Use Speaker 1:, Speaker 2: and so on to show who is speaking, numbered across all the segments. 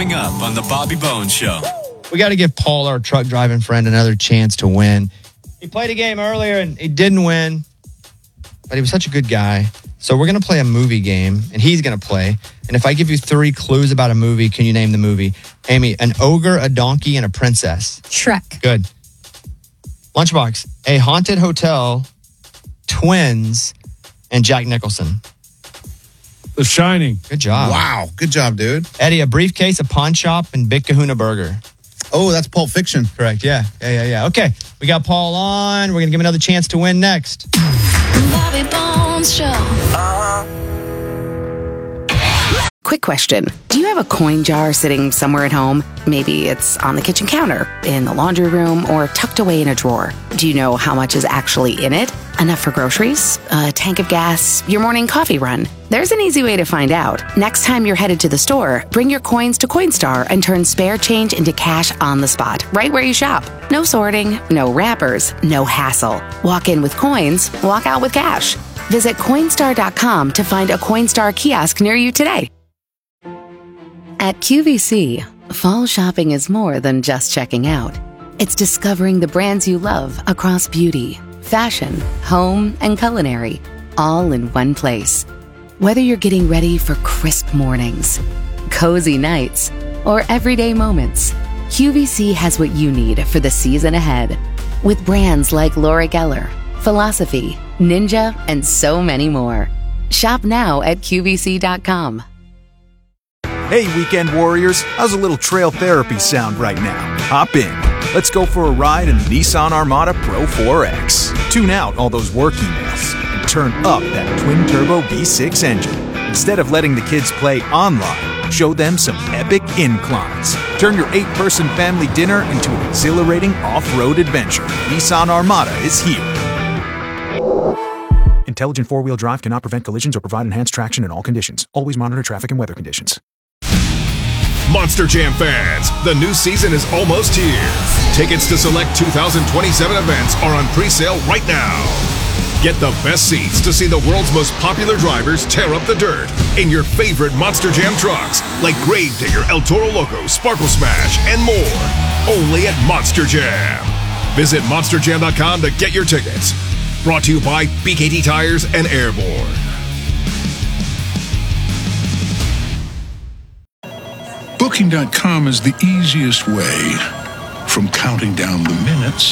Speaker 1: Coming up on the Bobby Bones Show.
Speaker 2: We got to give Paul, our truck driving friend, another chance to win. He played a game earlier and he didn't win, but he was such a good guy. So we're going to play a movie game, and he's going to play. And if I give you 3 clues about a movie, can you name the movie? Amy, an ogre, a donkey, and a princess.
Speaker 3: Shrek.
Speaker 2: Good. Lunchbox, a haunted hotel, twins, and Jack Nicholson.
Speaker 4: The Shining.
Speaker 2: Good job.
Speaker 5: Wow. Good job, dude.
Speaker 2: Eddie, a briefcase, a pawn shop, and Big Kahuna Burger.
Speaker 5: Oh, that's Pulp Fiction.
Speaker 2: Correct. Yeah. Okay. We got Paul on. We're going to give him another chance to win next.
Speaker 6: Bobby Bones Show.
Speaker 7: Quick question. Do you have a coin jar sitting somewhere at home? Maybe it's on the kitchen counter, in the laundry room, or tucked away in a drawer. Do you know how much is actually in it? Enough for groceries? A tank of gas? Your morning coffee run? There's an easy way to find out. Next time you're headed to the store, bring your coins to Coinstar and turn spare change into cash on the spot, right where you shop. No sorting, no wrappers, no hassle. Walk in with coins, walk out with cash. Visit Coinstar.com to find a Coinstar kiosk near you today. At QVC, fall shopping is more than just checking out. It's discovering the brands you love across beauty, fashion, home, and culinary, all in one place. Whether you're getting ready for crisp mornings, cozy nights, or everyday moments, QVC has what you need for the season ahead. With brands like Laura Geller, Philosophy, Ninja, and so many more. Shop now at QVC.com.
Speaker 8: Hey, weekend warriors, how's a little trail therapy sound right now? Hop in. Let's go for a ride in the Nissan Armada Pro 4X. Tune out all those work emails and turn up that twin-turbo V6 engine. Instead of letting the kids play online, show them some epic inclines. Turn your 8-person family dinner into an exhilarating off-road adventure. Nissan Armada is here. Intelligent four-wheel drive cannot prevent collisions or provide enhanced traction in all conditions. Always monitor traffic and weather conditions.
Speaker 9: Monster Jam fans, the new season is almost here. Tickets to select 2027 events are on pre-sale right now. Get the best seats to see the world's most popular drivers tear up the dirt in your favorite Monster Jam trucks, like Gravedigger, El Toro Loco, Sparkle Smash, and more. Only at Monster Jam. Visit monsterjam.com to get your tickets. Brought to you by BKT Tires and Airborne.
Speaker 10: Booking.com is the easiest way from counting down the minutes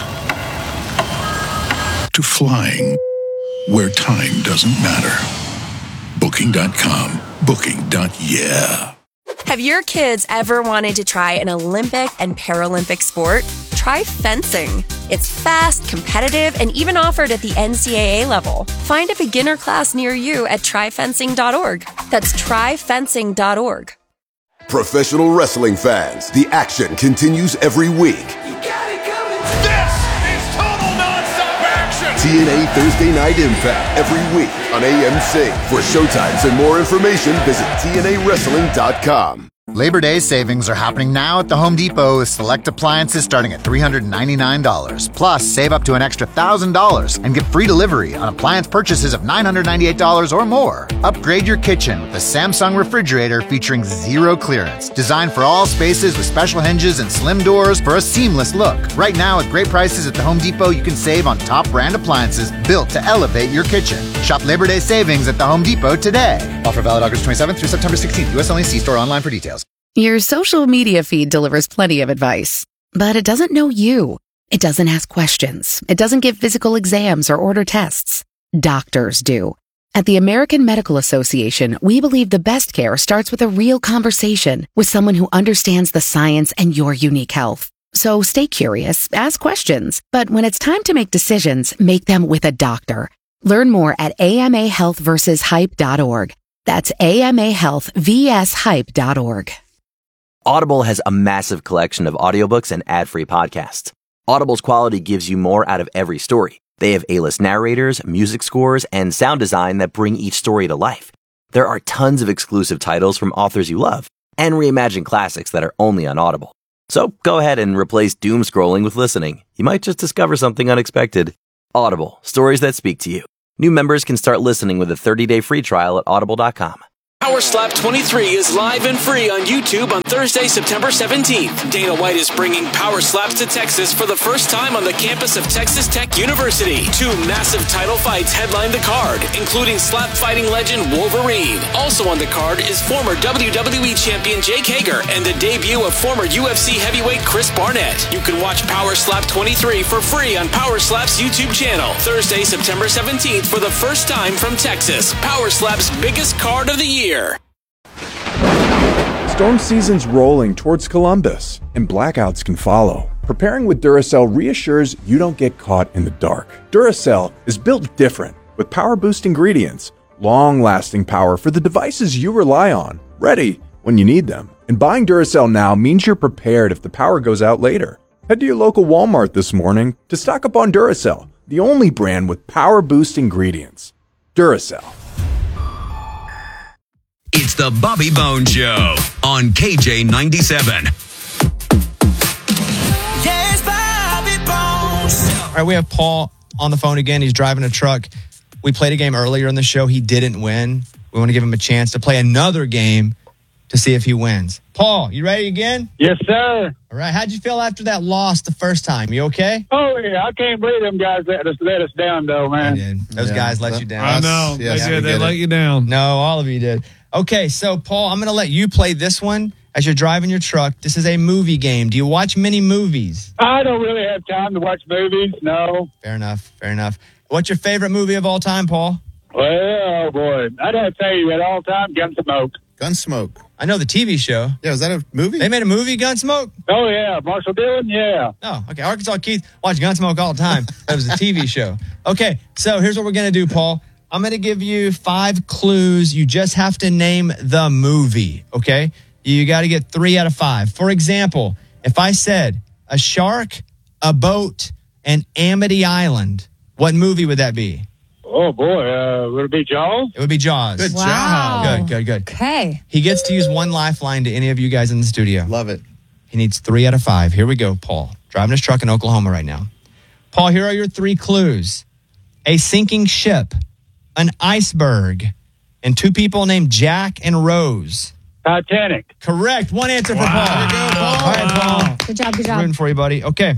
Speaker 10: to flying where time doesn't matter. Booking.com. Booking.yeah.
Speaker 11: Have your kids ever wanted to try an Olympic and Paralympic sport? Try fencing. It's fast, competitive, and even offered at the NCAA level. Find a beginner class near you at tryfencing.org. That's tryfencing.org.
Speaker 12: Professional wrestling fans, the action continues every week.
Speaker 13: This is total nonstop action!
Speaker 12: TNA Thursday Night Impact every week on AMC. For showtimes and more information, visit TNAWrestling.com.
Speaker 14: Labor Day savings are happening now at the Home Depot with select appliances starting at $399. Plus, save up to an extra $1,000 and get free delivery on appliance purchases of $998 or more. Upgrade your kitchen with the Samsung refrigerator featuring zero clearance. Designed for all spaces with special hinges and slim doors for a seamless look. Right now, at great prices at the Home Depot, you can save on top brand appliances built to elevate your kitchen. Shop Labor Day savings at the Home Depot today. Offer valid August 27th through September 16th. U.S. only. See store online for details.
Speaker 7: Your social media feed delivers plenty of advice, but it doesn't know you. It doesn't ask questions. It doesn't give physical exams or order tests. Doctors do. At the American Medical Association, we believe the best care starts with a real conversation with someone who understands the science and your unique health. So stay curious, ask questions, but when it's time to make decisions, make them with a doctor. Learn more at amahealthversushype.org. That's amahealthvshype.org.
Speaker 15: Audible has a massive collection of audiobooks and ad-free podcasts. Audible's quality gives you more out of every story. They have A-list narrators, music scores, and sound design that bring each story to life. There are tons of exclusive titles from authors you love, and reimagined classics that are only on Audible. So go ahead and replace doom scrolling with listening. You might just discover something unexpected. Audible, stories that speak to you. New members can start listening with a 30-day free trial at audible.com.
Speaker 1: Power Slap 23 is live and free on YouTube on Thursday, September 17th. Dana White is bringing Power Slaps to Texas for the first time on the campus of Texas Tech University. 2 massive title fights headline the card, including slap fighting legend Wolverine. Also on the card is former WWE champion Jake Hager and the debut of former UFC heavyweight Chris Barnett. You can watch Power Slap 23 for free on Power Slap's YouTube channel. Thursday, September 17th for the first time from Texas. Power Slap's biggest card of the year.
Speaker 3: Storm season's rolling towards Columbus, and blackouts can follow. Preparing with Duracell reassures you don't get caught in the dark. Duracell is built different, with power-boost ingredients, long-lasting power for the devices you rely on, ready when you need them. And buying Duracell now means you're prepared if the power goes out later. Head to your local Walmart this morning to stock up on Duracell, the only brand with power-boost ingredients. Duracell.
Speaker 16: It's the Bobby Bones Show on KJ97.
Speaker 2: Yes, Bobby Bones. All right, we have Paul on the phone again. He's driving a truck. We played a game earlier in the show. He didn't win. We want to give him a chance to play another game to see if he wins. Paul, you ready again?
Speaker 17: Yes, sir.
Speaker 2: All right. How'd you feel after that loss the first time? You okay?
Speaker 17: Oh, yeah. I can't believe them guys let us down, though, man.
Speaker 2: They did. Those guys let you down.
Speaker 4: I know.
Speaker 2: Yes,
Speaker 4: they did. They let you down.
Speaker 2: No, all of you did. Okay, so, Paul, I'm going to let you play this one as you're driving your truck. This is a movie game. Do you watch many movies?
Speaker 17: I don't really have time to watch movies, no.
Speaker 2: Fair enough. What's your favorite movie of all time, Paul?
Speaker 17: Well, boy, I'd have to tell you at all time, Gunsmoke.
Speaker 5: Gunsmoke.
Speaker 2: I know the TV show.
Speaker 5: Yeah, was that a movie?
Speaker 2: They made a movie, Gunsmoke?
Speaker 17: Oh, yeah. Marshall Dillon, yeah.
Speaker 2: Oh, okay. Arkansas Keith watched Gunsmoke all the time. That was a TV show. Okay, so here's what we're going to do, Paul. I'm going to give you 5 clues. You just have to name the movie, okay? You got to get 3 out of 5. For example, if I said a shark, a boat, and Amity Island, what movie would that be?
Speaker 17: Oh, boy. Would it be Jaws?
Speaker 2: It would be Jaws.
Speaker 5: Good job.
Speaker 2: Good.
Speaker 18: Okay.
Speaker 2: He gets to use 1 lifeline to any of you guys in the studio.
Speaker 5: Love it.
Speaker 2: He needs 3 out of 5. Here we go, Paul. Driving his truck in Oklahoma right now. Paul, here are your 3 clues. A sinking ship, an iceberg, and 2 people named Jack and Rose.
Speaker 17: Titanic.
Speaker 2: Correct. 1 answer for Paul. There you go, Paul. All right, Paul.
Speaker 18: Good job.
Speaker 2: Rooting for you, buddy. Okay.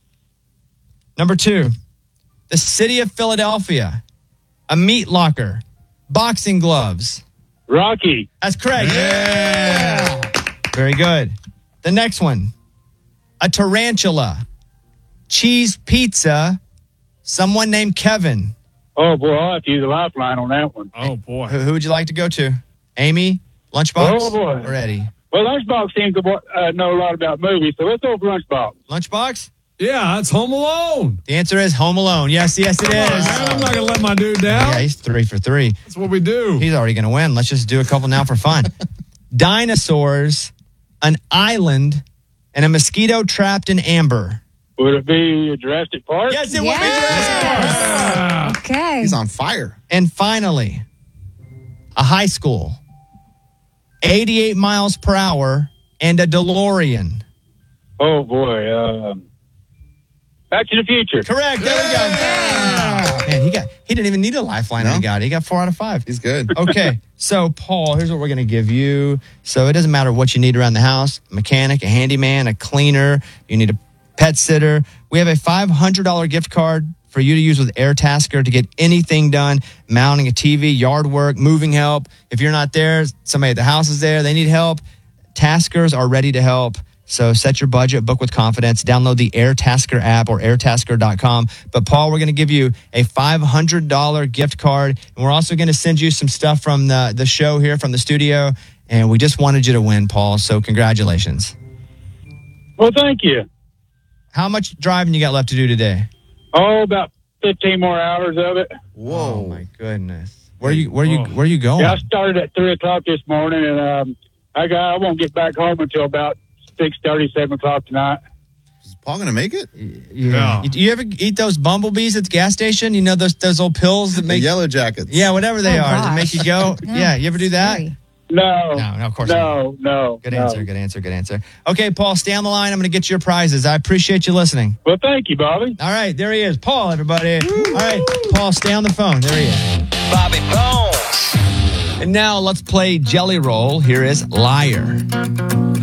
Speaker 2: Number 2. The city of Philadelphia, a meat locker, boxing gloves.
Speaker 17: Rocky.
Speaker 2: That's correct. Yeah. Very good. The next one. A tarantula, cheese pizza, someone named Kevin.
Speaker 17: Oh, boy, I'll have to use a lifeline on that one.
Speaker 4: Oh, boy.
Speaker 2: Who would you like to go to? Amy? Lunchbox?
Speaker 17: Oh, boy.
Speaker 2: Or Eddie?
Speaker 17: Well, Lunchbox seems to know a lot about movies, so let's go for Lunchbox.
Speaker 2: Lunchbox?
Speaker 4: Yeah, it's Home Alone.
Speaker 2: The answer is Home Alone. Yes, it is.
Speaker 4: I'm not going to let my dude down.
Speaker 2: Yeah, he's 3 for 3.
Speaker 4: That's what we do.
Speaker 2: He's already going to win. Let's just do a couple now for fun. Dinosaurs, an island, and a mosquito trapped in amber.
Speaker 17: Would it be Jurassic Park?
Speaker 2: Yes, it would be Jurassic Park.
Speaker 18: Okay.
Speaker 5: He's on fire.
Speaker 2: And finally, a high school, 88 miles per hour, and a DeLorean.
Speaker 17: Oh, boy. Back to the Future.
Speaker 2: Correct. There we go. Man, he didn't even need a lifeline.
Speaker 5: No.
Speaker 2: He got 4 out of 5.
Speaker 5: He's good.
Speaker 2: Okay, so Paul, here's what we're going to give you. So it doesn't matter what you need around the house, a mechanic, a handyman, a cleaner, you need a pet sitter. We have a $500 gift card for you to use with AirTasker to get anything done, mounting a TV, yard work, moving help. If you're not there, somebody at the house is there, they need help. Taskers are ready to help. So set your budget, book with confidence, download the AirTasker app or airtasker.com. But Paul, we're going to give you a $500 gift card. And we're also going to send you some stuff from the show here from the studio. And we just wanted you to win, Paul. So congratulations.
Speaker 17: Well, thank you.
Speaker 2: How much driving you got left to do today?
Speaker 17: Oh, about 15 more hours of it.
Speaker 2: Whoa. Oh, my goodness. Where are you going?
Speaker 17: Yeah, I started at 3 o'clock this morning, and I won't get back home until about 6:30, 7 o'clock tonight.
Speaker 5: Is Paul going to make it?
Speaker 2: Yeah. You ever eat those bumblebees at the gas station? You know those old pills that make...
Speaker 5: The yellow jackets.
Speaker 2: Yeah, whatever they are that make you go.
Speaker 18: No,
Speaker 2: yeah, you ever do that?
Speaker 17: No,
Speaker 2: of course not.
Speaker 17: No.
Speaker 2: Good answer. Okay, Paul, stay on the line. I'm going to get you your prizes. I appreciate you listening.
Speaker 17: Well, thank you, Bobby.
Speaker 2: All right, there he is. Paul, everybody. All right, Paul, stay on the phone. There he is.
Speaker 19: Bobby Bones.
Speaker 2: And now let's play Jelly Roll. Here is Liar.